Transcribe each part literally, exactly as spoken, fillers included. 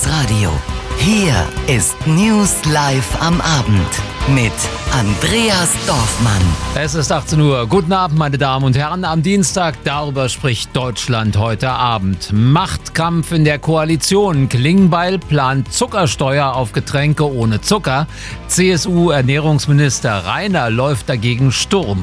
das Radio. Hier ist News Live am Abend mit Andreas Dorfmann. Es ist achtzehn Uhr. Guten Abend, meine Damen und Herren. Am Dienstag, darüber spricht Deutschland heute Abend. Machtkampf in der Koalition. Klingbeil plant Zuckersteuer auf Getränke ohne Zucker. C S U-Ernährungsminister Rainer läuft dagegen Sturm.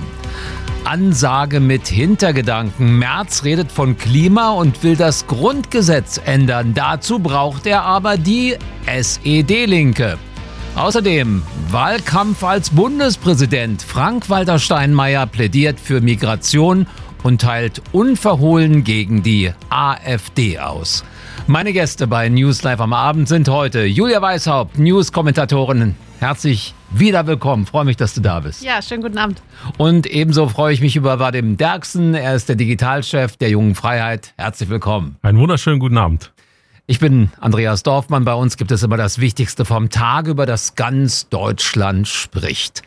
Ansage mit Hintergedanken. Merz redet von Klima und will das Grundgesetz ändern. Dazu braucht er aber die S E D-Linke. Außerdem Wahlkampf als Bundespräsident. Frank-Walter Steinmeier plädiert für Migration und teilt unverhohlen gegen die A f D aus. Meine Gäste bei News Live am Abend sind heute Julia Weishaupt, News-Kommentatorin. Herzlich wieder willkommen. Freue mich, dass du da bist. Ja, schönen guten Abend. Und ebenso freue ich mich über Vadim Derksen. Er ist der Digitalchef der Jungen Freiheit. Herzlich willkommen. Einen wunderschönen guten Abend. Ich bin Andreas Dorfmann. Bei uns gibt es immer das Wichtigste vom Tag, über das ganz Deutschland spricht.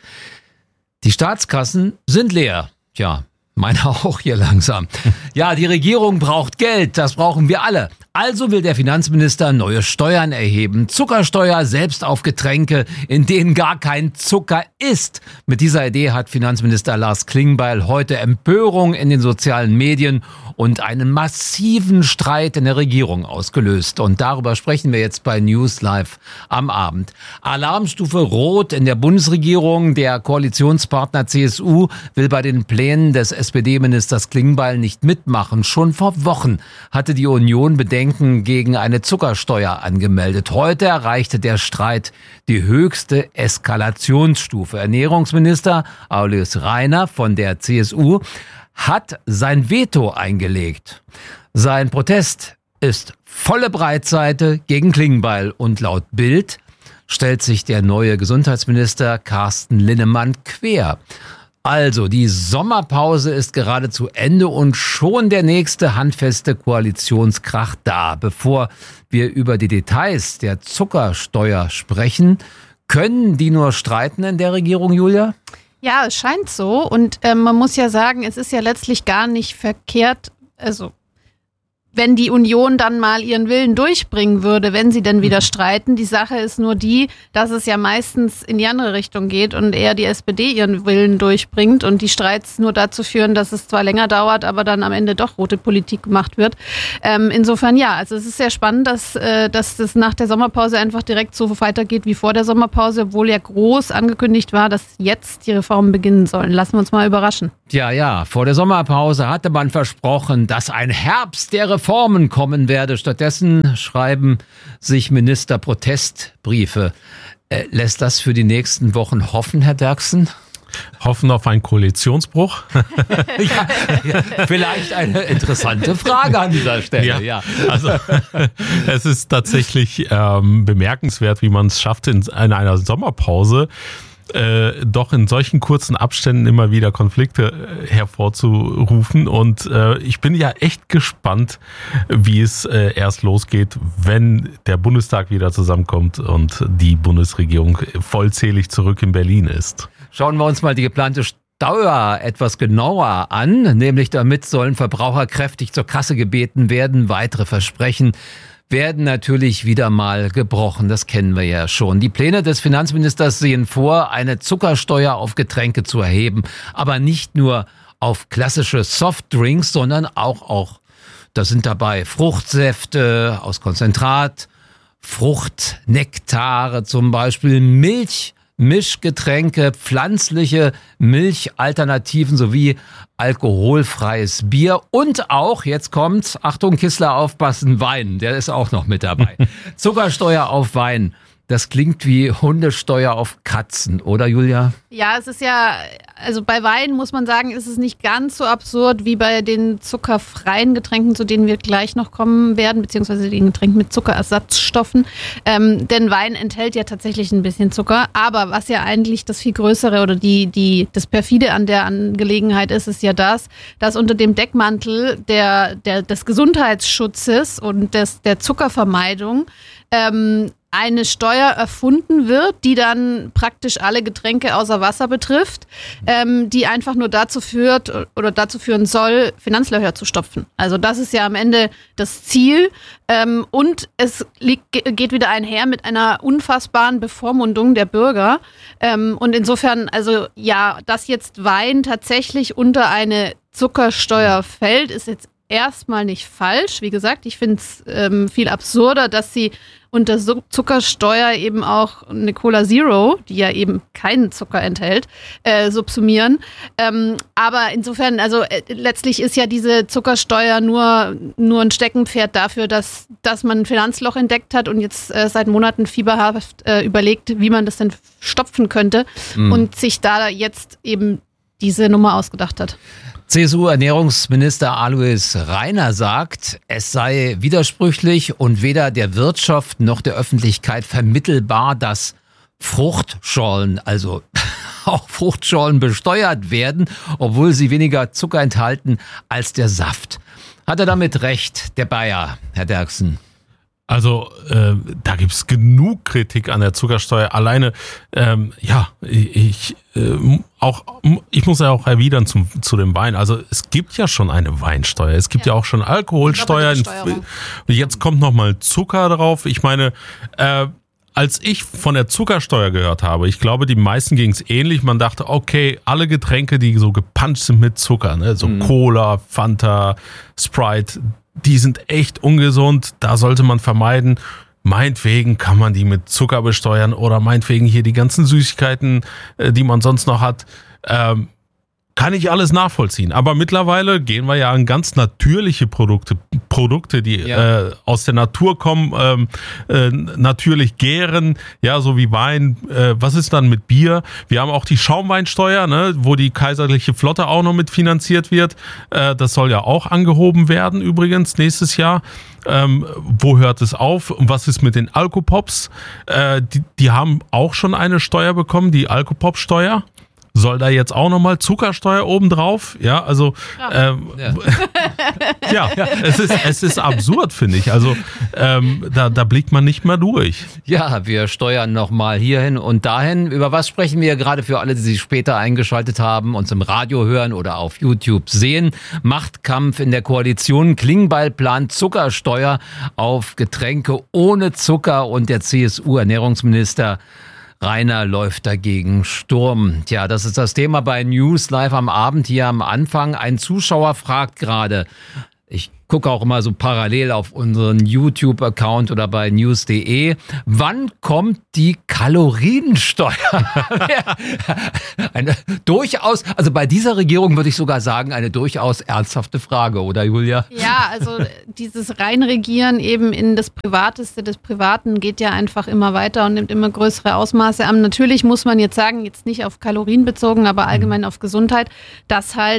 Die Staatskassen sind leer. Tja, meine auch hier langsam. Ja, die Regierung braucht Geld. Das brauchen wir alle. Also will der Finanzminister neue Steuern erheben. Zuckersteuer selbst auf Getränke, in denen gar kein Zucker ist. Mit dieser Idee hat Finanzminister Lars Klingbeil heute Empörung in den sozialen Medien und einen massiven Streit in der Regierung ausgelöst. Und darüber sprechen wir jetzt bei News Live am Abend. Alarmstufe Rot in der Bundesregierung. Der Koalitionspartner C S U will bei den Plänen des S P D-Ministers Klingbeil nicht mitmachen. Schon vor Wochen hatte die Union Bedenken gegen eine Zuckersteuer angemeldet. Heute erreichte der Streit die höchste Eskalationsstufe. Ernährungsminister Alois Rainer von der C S U hat sein Veto eingelegt. Sein Protest ist volle Breitseite gegen Klingbeil und laut Bild stellt sich der neue Gesundheitsminister Carsten Linnemann quer. Also, die Sommerpause ist gerade zu Ende und schon der nächste handfeste Koalitionskrach da. Bevor wir über die Details der Zuckersteuer sprechen, können die nur streiten in der Regierung, Julia? Ja, es scheint so. Und äh, man muss ja sagen, es ist ja letztlich gar nicht verkehrt, also wenn die Union dann mal ihren Willen durchbringen würde, wenn sie denn wieder streiten. Die Sache ist nur die, dass es ja meistens in die andere Richtung geht und eher die S P D ihren Willen durchbringt und die Streits nur dazu führen, dass es zwar länger dauert, aber dann am Ende doch rote Politik gemacht wird. Ähm, insofern ja, also es ist sehr spannend, dass, äh, dass das nach der Sommerpause einfach direkt so weitergeht wie vor der Sommerpause, obwohl ja groß angekündigt war, dass jetzt die Reformen beginnen sollen. Lassen wir uns mal überraschen. Ja, ja, vor der Sommerpause hatte man versprochen, dass ein Herbst der Reformen kommen werde. Stattdessen schreiben sich Minister Protestbriefe. Äh, lässt das für die nächsten Wochen hoffen, Herr Derksen? Hoffen auf einen Koalitionsbruch? ja, ja, vielleicht eine interessante Frage an dieser Stelle. Ja, ja. Also es ist tatsächlich ähm, bemerkenswert, wie man es schafft, in, in einer Sommerpause Äh, doch in solchen kurzen Abständen immer wieder Konflikte äh, hervorzurufen. Und äh, ich bin ja echt gespannt, wie es äh, erst losgeht, wenn der Bundestag wieder zusammenkommt und die Bundesregierung vollzählig zurück in Berlin ist. Schauen wir uns mal die geplante Steuer etwas genauer an. Nämlich damit sollen Verbraucher kräftig zur Kasse gebeten werden. Weitere Versprechen werden natürlich wieder mal gebrochen. Das kennen wir ja schon. Die Pläne des Finanzministers sehen vor, eine Zuckersteuer auf Getränke zu erheben. Aber nicht nur auf klassische Softdrinks, sondern auch, auch, da sind dabei Fruchtsäfte aus Konzentrat, Fruchtnektare zum Beispiel, Milch, Mischgetränke, pflanzliche Milchalternativen sowie alkoholfreies Bier und auch, jetzt kommt's, Achtung Kissler, aufpassen, Wein, der ist auch noch mit dabei. Zuckersteuer auf Wein. Das klingt wie Hundesteuer auf Katzen, oder Julia? Ja, es ist ja, also bei Wein muss man sagen, ist es nicht ganz so absurd wie bei den zuckerfreien Getränken, zu denen wir gleich noch kommen werden, beziehungsweise den Getränken mit Zuckerersatzstoffen. Ähm, denn Wein enthält ja tatsächlich ein bisschen Zucker. Aber was ja eigentlich das viel Größere oder die, die, das Perfide an der Angelegenheit ist, ist ja das, dass unter dem Deckmantel der, der, des Gesundheitsschutzes und des, der Zuckervermeidung ähm, eine Steuer erfunden wird, die dann praktisch alle Getränke außer Wasser betrifft, ähm, die einfach nur dazu führt oder dazu führen soll, Finanzlöcher zu stopfen. Also das ist ja am Ende das Ziel. Ähm, und es liegt, geht wieder einher mit einer unfassbaren Bevormundung der Bürger. Ähm, und insofern, also ja, dass jetzt Wein tatsächlich unter eine Zuckersteuer fällt, ist jetzt erstmal nicht falsch. Wie gesagt, ich finde es ähm, viel absurder, dass sie unter so- Zuckersteuer eben auch eine Cola Zero, die ja eben keinen Zucker enthält, äh, subsumieren. Ähm, aber insofern, also äh, letztlich ist ja diese Zuckersteuer nur, nur ein Steckenpferd dafür, dass, dass man ein Finanzloch entdeckt hat und jetzt äh, seit Monaten fieberhaft äh, überlegt, wie man das denn stopfen könnte mhm. und sich da jetzt eben diese Nummer ausgedacht hat. C S U-Ernährungsminister Alois Rainer sagt, es sei widersprüchlich und weder der Wirtschaft noch der Öffentlichkeit vermittelbar, dass Fruchtschorlen, also auch Fruchtschorlen besteuert werden, obwohl sie weniger Zucker enthalten als der Saft. Hat er damit recht, der Bayer, Herr Derksen? Also äh, da gibt's genug Kritik an der Zuckersteuer. Alleine, ähm, ja, ich äh, auch ich muss ja auch erwidern zum, zu dem Wein. Also es gibt ja schon eine Weinsteuer. Es gibt ja, ja auch schon Alkoholsteuer. Jetzt kommt noch mal Zucker drauf. Ich meine, äh, als ich von der Zuckersteuer gehört habe, ich glaube, die meisten ging es ähnlich. Man dachte, okay, alle Getränke, die so gepanscht sind mit Zucker, ne, so mhm. Cola, Fanta, Sprite, die sind echt ungesund, da sollte man vermeiden. Meinetwegen kann man die mit Zucker besteuern oder meinetwegen hier die ganzen Süßigkeiten, die man sonst noch hat. Ähm, kann ich alles nachvollziehen. Aber mittlerweile gehen wir ja an ganz natürliche Produkte, Produkte, die ja. äh, aus der Natur kommen, ähm, äh, natürlich gären, ja, so wie Wein. Äh, was ist dann mit Bier? Wir haben auch die Schaumweinsteuer, ne, wo die kaiserliche Flotte auch noch mitfinanziert wird. Äh, das soll ja auch angehoben werden übrigens nächstes Jahr. Ähm, wo hört es auf? Und was ist mit den Alkopops? Äh, die, die haben auch schon eine Steuer bekommen, die Alkopop-Steuer. Soll da jetzt auch nochmal Zuckersteuer obendrauf? Ja, also ja, ähm, ja. ja es, ist, es ist absurd, finde ich. Also ähm, da, da blickt man nicht mehr durch. Ja, wir steuern nochmal hierhin und dahin. Über was sprechen wir gerade für alle, die sich später eingeschaltet haben, uns im Radio hören oder auf YouTube sehen? Machtkampf in der Koalition, Klingbeil plant Zuckersteuer auf Getränke ohne Zucker und der C S U-Ernährungsminister Rainer läuft dagegen Sturm. Tja, das ist das Thema bei News Live am Abend hier am Anfang. Ein Zuschauer fragt gerade, ich gucke auch immer so parallel auf unseren YouTube-Account oder bei news punkt de, wann kommt die Kaloriensteuer? Eine durchaus, also bei dieser Regierung würde ich sogar sagen, eine durchaus ernsthafte Frage, oder Julia? Ja, also dieses Reinregieren eben in das Privateste des Privaten geht ja einfach immer weiter und nimmt immer größere Ausmaße an. Natürlich muss man jetzt sagen, jetzt nicht auf Kalorien bezogen, aber allgemein auf Gesundheit, dass halt